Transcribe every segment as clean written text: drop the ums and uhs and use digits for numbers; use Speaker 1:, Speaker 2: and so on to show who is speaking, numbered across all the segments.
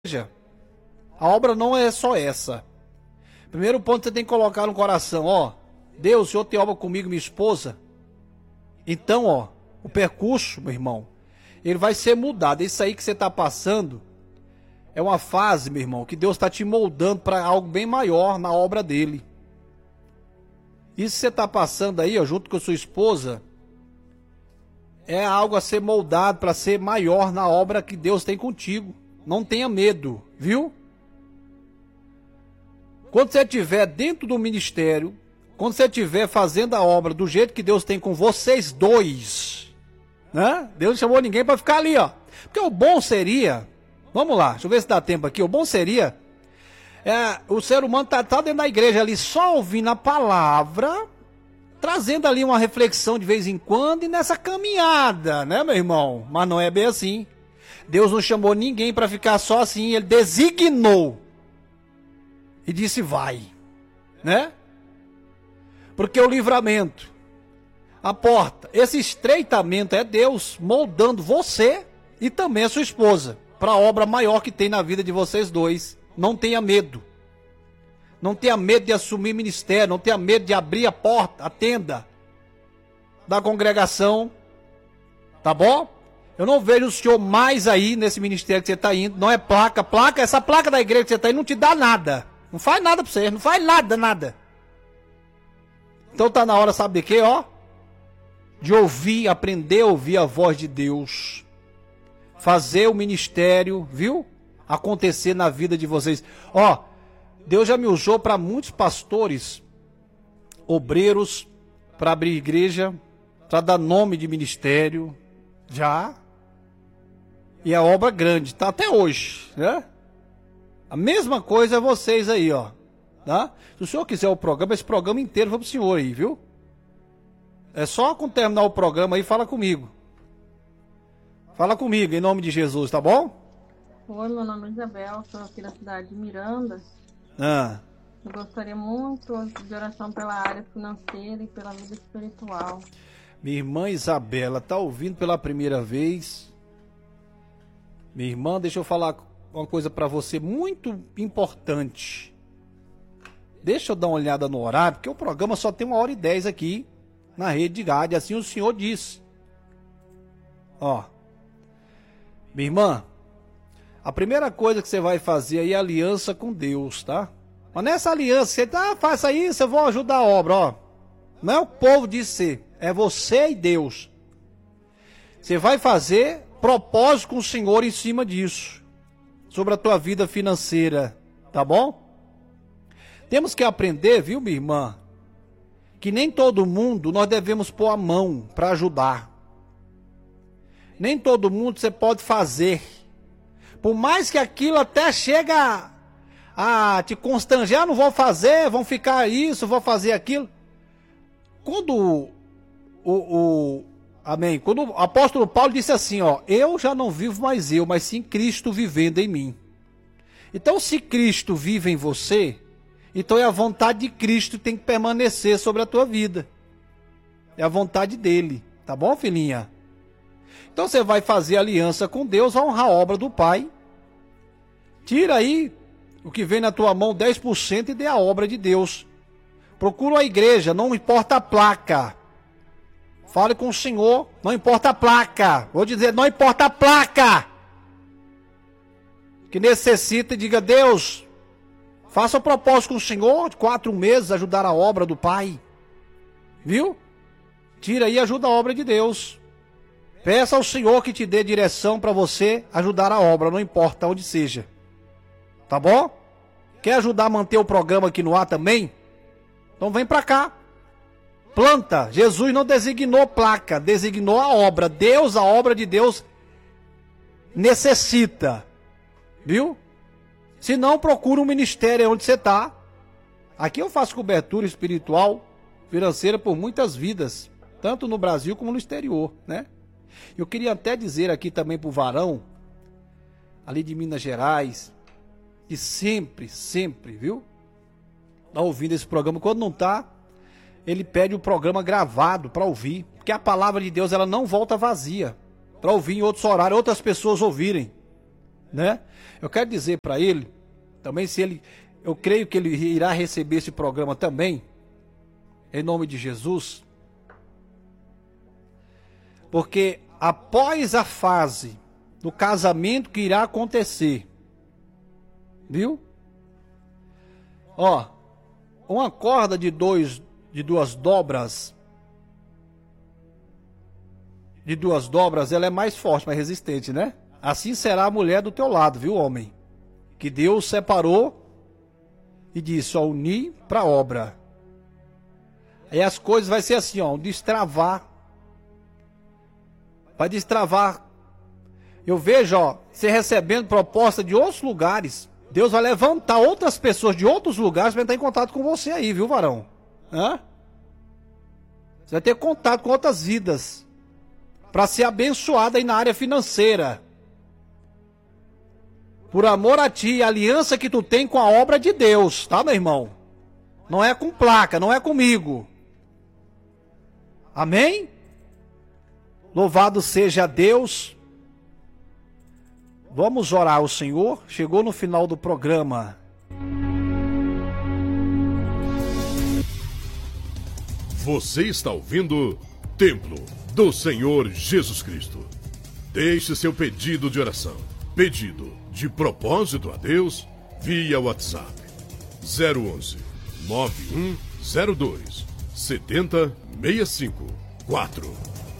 Speaker 1: igreja. A obra não é só essa. Primeiro ponto, você tem que colocar no coração, ó, Deus, o Senhor tem obra comigo, minha esposa. Então, ó, o percurso, meu irmão, ele vai ser mudado. Isso aí que você está passando é uma fase, meu irmão, que Deus está te moldando para algo bem maior na obra dele. Isso que você está passando aí, ó, junto com a sua esposa, é algo a ser moldado para ser maior na obra que Deus tem contigo. Não tenha medo, viu? Quando você estiver dentro do ministério, quando você estiver fazendo a obra do jeito que Deus tem com vocês dois, né? Deus não chamou ninguém para ficar ali, ó. Porque o bom seria, vamos lá, deixa eu ver se dá tempo aqui, o bom seria, o ser humano tá dentro da igreja ali, só ouvindo a palavra, trazendo ali uma reflexão de vez em quando e nessa caminhada, né, meu irmão? Mas não é bem assim. Deus não chamou ninguém para ficar só assim, ele designou e disse vai, né? Porque o livramento, a porta, esse estreitamento é Deus moldando você e também a sua esposa para a obra maior que tem na vida de vocês dois. Não tenha medo. Não tenha medo de assumir ministério, não tenha medo de abrir a porta, a tenda da congregação, tá bom? Eu não vejo o senhor mais aí nesse ministério que você está indo, não é placa, essa placa da igreja que você está indo não te dá nada, não faz nada para você, não faz nada. Então tá na hora, sabe de quê, ó? De ouvir, aprender a ouvir a voz de Deus, fazer o ministério, viu? Acontecer na vida de vocês. Ó, Deus já me usou para muitos pastores, obreiros, para abrir igreja, para dar nome de ministério, já. E a obra grande, tá até hoje, né? A mesma coisa é vocês aí, ó, tá? Se o senhor quiser o programa, esse programa inteiro vai pro senhor aí, viu? É só quando terminar o programa aí, fala comigo. Fala comigo, em nome de Jesus, tá bom?
Speaker 2: Oi, meu nome é Isabel, sou aqui da cidade de Miranda. Eu gostaria muito de oração pela área financeira e pela vida espiritual.
Speaker 1: Minha irmã Isabela, tá ouvindo pela primeira vez? Minha irmã, deixa eu falar uma coisa para você muito importante. Deixa eu dar uma olhada no horário, porque o programa só tem 1h10 aqui na rede de rádio, assim o senhor disse. Ó, minha irmã, a primeira coisa que você vai fazer aí é aliança com Deus, tá? Mas nessa aliança, você faça isso, eu vou ajudar a obra, ó. Não é o povo de ser, é você e Deus. Você vai fazer propósito com o Senhor em cima disso, sobre a tua vida financeira, tá bom? Temos que aprender, viu, minha irmã, que nem todo mundo nós devemos pôr a mão para ajudar. Nem todo mundo você pode fazer. Por mais que aquilo até chega a te constranger, não vou fazer, vão ficar isso, vou fazer aquilo. Quando amém, quando o apóstolo Paulo disse assim, ó, eu já não vivo mais eu, mas sim Cristo vivendo em mim. Então, se Cristo vive em você, então é a vontade de Cristo que tem que permanecer sobre a tua vida. É a vontade dele, tá bom, filhinha? Então você vai fazer aliança com Deus, honrar a obra do Pai. Tira aí o que vem na tua mão, 10%, e dê a obra de Deus. Procura a igreja, não importa a placa. Fale com o Senhor, não importa a placa. Vou dizer, não importa a placa. Que necessita, diga, Deus, faça o propósito com o Senhor, de 4 meses, ajudar a obra do Pai. Viu? Tira aí e ajuda a obra de Deus. Peça ao Senhor que te dê direção para você ajudar a obra, não importa onde seja. Tá bom? Quer ajudar a manter o programa aqui no ar também? Então vem para cá. Planta. Jesus não designou placa, designou a obra. Deus, a obra de Deus necessita. Viu? Se não, procura um ministério onde você está. Aqui eu faço cobertura espiritual, financeira por muitas vidas, tanto no Brasil como no exterior, né? Eu queria até dizer aqui também pro varão, ali de Minas Gerais, que sempre, viu? Tá ouvindo esse programa. Quando não tá, ele pede o programa gravado para ouvir, porque a palavra de Deus ela não volta vazia, para ouvir em outros horários, outras pessoas ouvirem. né? Eu quero dizer para ele, também eu creio que ele irá receber esse programa também, em nome de Jesus, porque após a fase do casamento que irá acontecer, viu? Ó, uma corda de duas dobras, ela é mais forte, mais resistente, né? Assim será a mulher do teu lado, viu, homem? Que Deus separou e disse, ó, unir para obra. Aí as coisas vai ser assim, ó, destravar. Vai destravar. Eu vejo, ó, você recebendo proposta de outros lugares. Deus vai levantar outras pessoas de outros lugares para entrar em contato com você aí, viu, varão? Hã? Você vai ter contato com outras vidas para ser abençoado aí na área financeira. Por amor a ti, a aliança que tu tem com a obra de Deus, tá, meu irmão? Não é com placa, não é comigo. Amém? Louvado seja Deus. Vamos orar ao Senhor. Chegou no final do programa.
Speaker 3: Você está ouvindo Templo do Senhor Jesus Cristo. Deixe seu pedido de oração, pedido de propósito a Deus, via WhatsApp 011 9102 7065 4.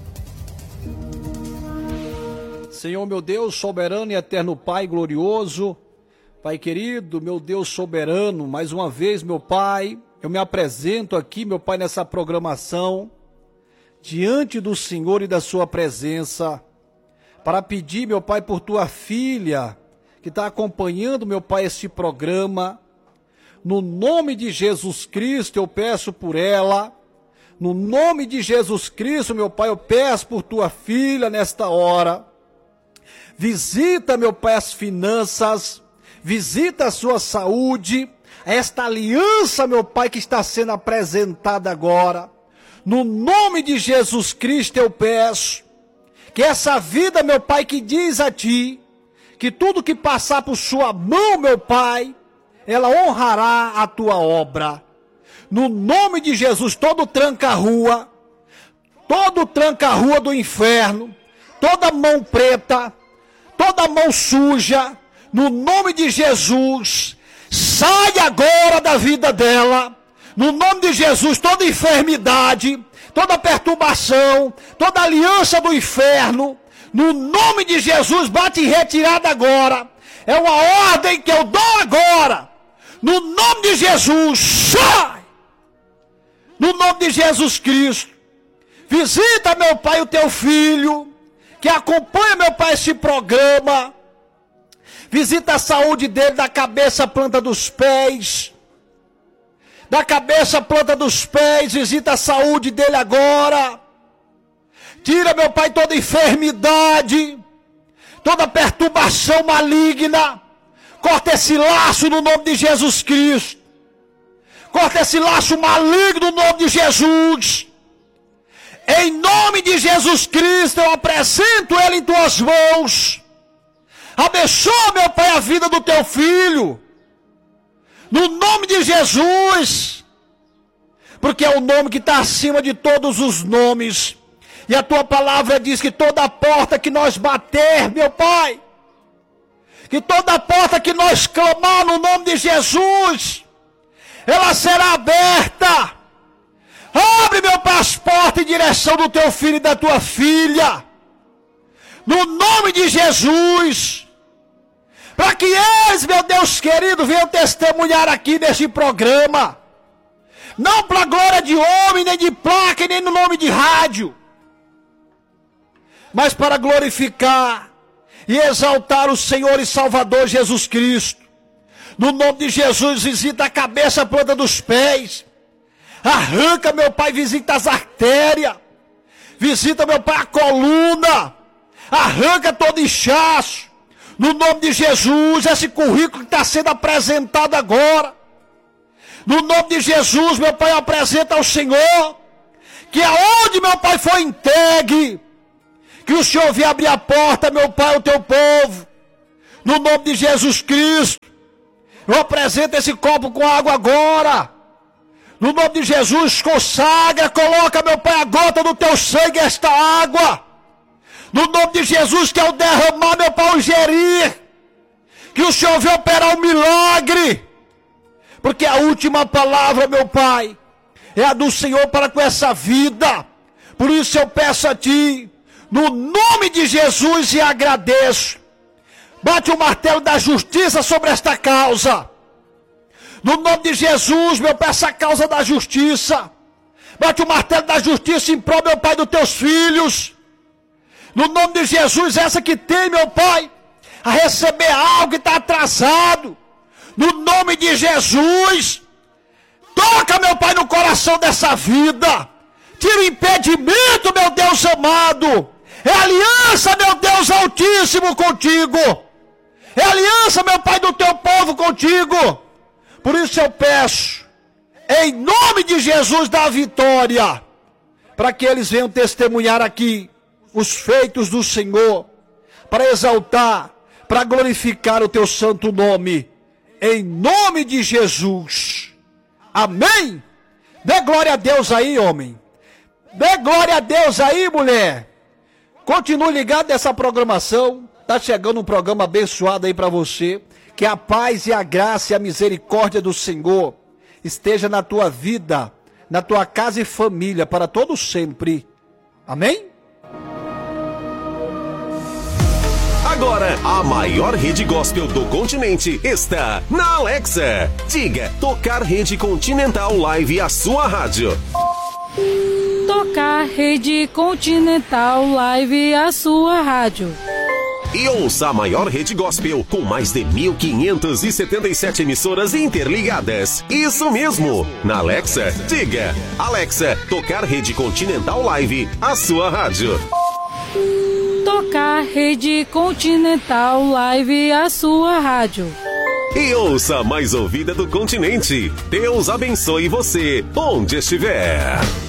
Speaker 1: Senhor, meu Deus, soberano e eterno Pai glorioso, Pai querido, meu Deus soberano, mais uma vez, meu Pai, eu me apresento aqui, meu Pai, nessa programação, diante do Senhor e da sua presença, para pedir, meu Pai, por tua filha, que está acompanhando, meu Pai, este programa. No nome de Jesus Cristo, eu peço por ela. No nome de Jesus Cristo, meu Pai, eu peço por tua filha nesta hora. Visita, meu Pai, as finanças, visita a sua saúde, esta aliança, meu Pai, que está sendo apresentada agora. No nome de Jesus Cristo eu peço que essa vida, meu Pai, que diz a ti, que tudo que passar por sua mão, meu Pai, ela honrará a tua obra. No nome de Jesus, todo tranca-rua do inferno, toda mão preta, toda mão suja, no nome de Jesus, sai agora da vida dela. No nome de Jesus, toda enfermidade, toda perturbação, toda aliança do inferno, no nome de Jesus, bate em retirada agora. É uma ordem que eu dou agora. No nome de Jesus, sai! No nome de Jesus Cristo. Visita, meu Pai, o teu filho, que acompanha, meu Pai, esse programa. Visita a saúde dele, da cabeça à planta dos pés. Da cabeça à planta dos pés, visita a saúde dele agora. Tira, meu Pai, toda enfermidade, toda perturbação maligna. Corta esse laço no nome de Jesus Cristo. Corta esse laço maligno no nome de Jesus. Em nome de Jesus Cristo, eu apresento ele em tuas mãos. Abençoa, meu Pai, a vida do teu filho. No nome de Jesus. Porque é o nome que está acima de todos os nomes. E a tua palavra diz que toda porta que nós bater, meu Pai, que toda porta que nós clamar no nome de Jesus, ela será aberta. Abre, meu Pai, as portas em direção do teu filho e da tua filha. No nome de Jesus. Para que eles, meu Deus querido, venham testemunhar aqui neste programa. Não para a glória de homem, nem de placa, nem no nome de rádio. Mas para glorificar e exaltar o Senhor e Salvador Jesus Cristo. No nome de Jesus, visita a cabeça, a planta dos pés. Arranca, meu Pai, visita as artérias. Visita, meu Pai, a coluna. Arranca todo inchaço. No nome de Jesus, esse currículo que está sendo apresentado agora. No nome de Jesus, meu Pai, apresenta ao Senhor. Que aonde, meu Pai, foi entregue, que o Senhor venha abrir a porta, meu Pai, ao teu povo. No nome de Jesus Cristo. Eu apresento esse copo com água agora. No nome de Jesus, consagra, coloca, meu Pai, a gota do teu sangue, esta água. No nome de Jesus, que ao derramar, meu Pai, o gerir, que o Senhor venha operar um milagre. Porque a última palavra, meu Pai, é a do Senhor para com essa vida. Por isso eu peço a Ti, no nome de Jesus, e agradeço. Bate o martelo da justiça sobre esta causa. No nome de Jesus, meu Pai, essa causa da justiça. Bate o martelo da justiça em prol, meu Pai, dos teus filhos. No nome de Jesus, essa que tem, meu Pai, a receber algo que está atrasado. No nome de Jesus, toca, meu Pai, no coração dessa vida. Tira o impedimento, meu Deus amado. É aliança, meu Deus Altíssimo, contigo. É aliança, meu Pai, do teu povo contigo. Por isso eu peço, em nome de Jesus, da vitória, para que eles venham testemunhar aqui os feitos do Senhor, para exaltar, para glorificar o teu santo nome, em nome de Jesus. Amém? Dê glória a Deus aí, homem. Dê glória a Deus aí, mulher. Continue ligado nessa programação. Está chegando um programa abençoado aí para você. Que a paz e a graça e a misericórdia do Senhor esteja na tua vida, na tua casa e família, para todo sempre. Amém?
Speaker 4: Agora, a maior rede gospel do continente está na Alexa. Diga, tocar Rede Continental Live, a sua rádio.
Speaker 5: Tocar Rede Continental Live, a sua rádio.
Speaker 4: E ouça a maior rede gospel com mais de 1.577 emissoras interligadas. Isso mesmo! Na Alexa, diga, Alexa, tocar Rede Continental Live, a sua rádio.
Speaker 5: Tocar Rede Continental Live, a sua rádio.
Speaker 4: E ouça a mais ouvida do continente. Deus abençoe você, onde estiver.